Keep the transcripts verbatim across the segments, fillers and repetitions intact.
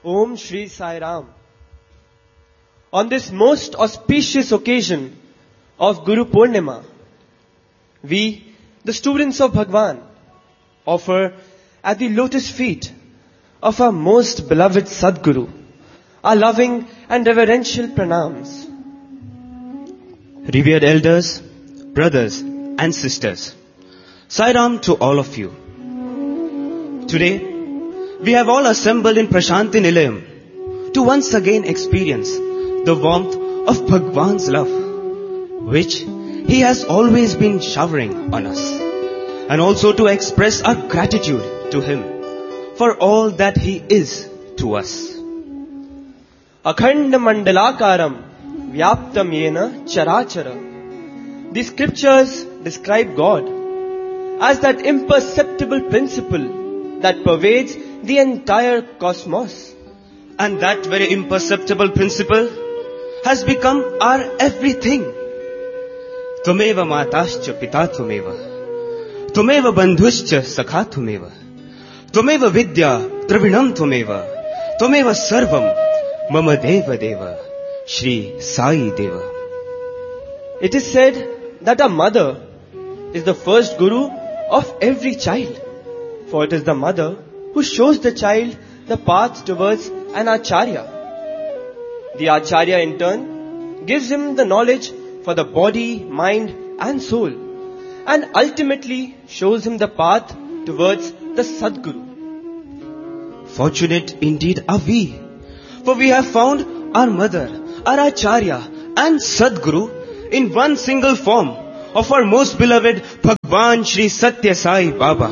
Om Shri Sai Ram. On this most auspicious occasion of Guru Purnima, we, the students of Bhagwan, offer at the lotus feet of our most beloved Sadguru our loving and reverential pranams. Revered elders, brothers and sisters, Sai Ram to all of you. Today, we have all assembled in Prashanti Nilayam to once again experience the warmth of Bhagwan's love, which He has always been showering on us, and also to express our gratitude to Him for all that He is to us. Akhanda Mandalakaram Vyaptam Yena Charachara. The scriptures describe God as that imperceptible principle that pervades the entire cosmos. And that very imperceptible principle has become our everything. Tumeva matascha pita tumeva. Tumeva bandhuscha sakha tumeva. Tumeva vidya dravinam tumeva. Tumeva sarvam mama deva deva. Shri Sai Deva. It is said that a mother is the first guru of every child. For it is the mother who shows the child the path towards an acharya. The acharya in turn gives him the knowledge for the body, mind and soul, and ultimately shows him the path towards the Sadguru. Fortunate indeed are we, for we have found our mother, our acharya and Sadguru in one single form of our most beloved Bhagwan Shri Satya Sai Baba.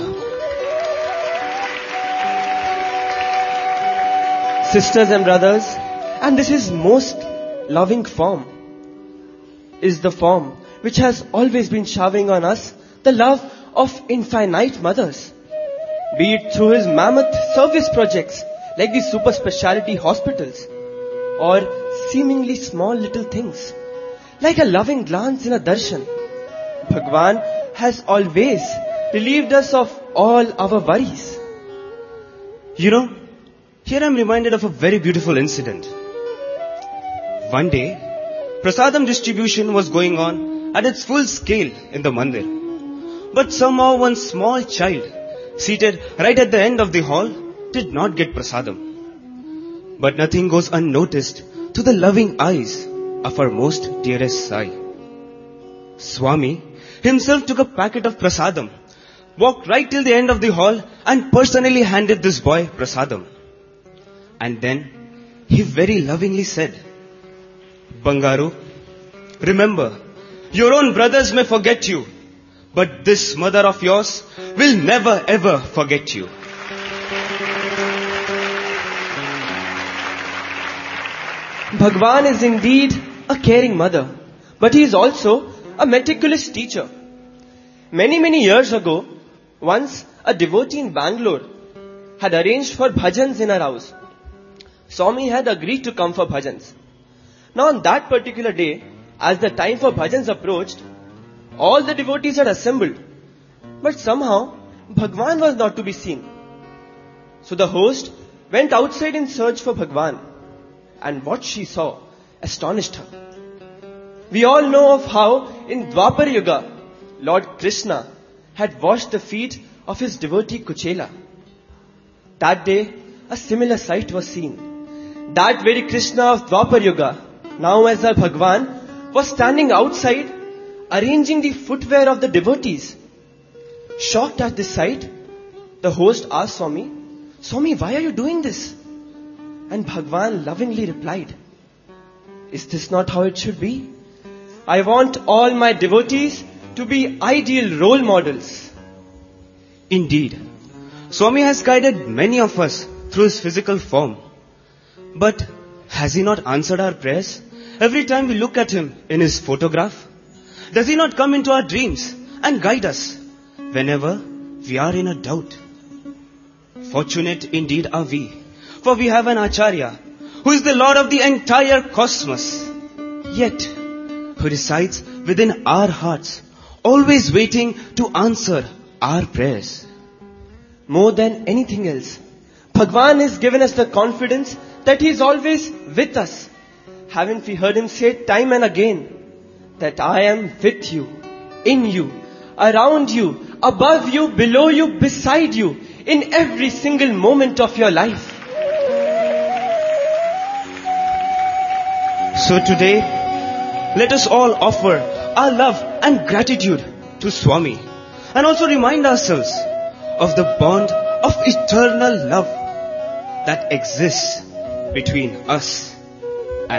Sisters and brothers, and this is most loving form, is the form which has always been showering on us the love of infinite mothers. Be it through his mammoth service projects like the super speciality hospitals, or seemingly small little things like a loving glance in a darshan. Bhagwan has always relieved us of all our worries. You know, here I am reminded of a very beautiful incident. One day, prasadam distribution was going on at its full scale in the mandir. But somehow one small child seated right at the end of the hall did not get prasadam. But nothing goes unnoticed to the loving eyes of our most dearest Sai. Swami himself took a packet of prasadam, walked right till the end of the hall and personally handed this boy prasadam. And then he very lovingly said, Bangaru, remember, your own brothers may forget you, but this mother of yours will never ever forget you. Bhagwan is indeed a caring mother, but he is also a meticulous teacher. Many, many years ago, once a devotee in Bangalore had arranged for bhajans in her house. Swami had agreed to come for bhajans. Now on that particular day, as the time for bhajans approached, all the devotees had assembled. But somehow, Bhagwan was not to be seen. So the host went outside in search for Bhagwan. And what she saw astonished her. We all know of how in Dwapar Yuga, Lord Krishna had washed the feet of his devotee Kuchela. That day, a similar sight was seen. That very Krishna of Dwapar Yuga, now as our Bhagwan, was standing outside, arranging the footwear of the devotees. Shocked at this sight, the host asked Swami, Swami, why are you doing this? And Bhagwan lovingly replied, is this not how it should be? I want all my devotees to be ideal role models. Indeed, Swami has guided many of us through his physical form. But has he not answered our prayers every time we look at him in his photograph? Does he not come into our dreams and guide us whenever we are in a doubt? Fortunate indeed are we, for we have an Acharya who is the Lord of the entire cosmos, yet who resides within our hearts, always waiting to answer our prayers. More than anything else, Bhagwan has given us the confidence that He is always with us. Haven't we heard Him say time and again that I am with you, in you, around you, above you, below you, beside you, in every single moment of your life. So today, let us all offer our love and gratitude to Swami and also remind ourselves of the bond of eternal love that exists between us.